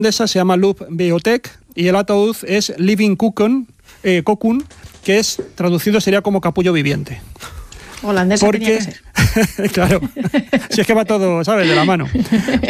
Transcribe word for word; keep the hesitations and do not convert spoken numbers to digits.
se llama Loop Biotech y el ataúd es Living Cocoon, eh, Cocoon, que es traducido sería como capullo viviente. Holandesa porque, tenía que ser. claro, si es que va todo, ¿sabes?, de la mano.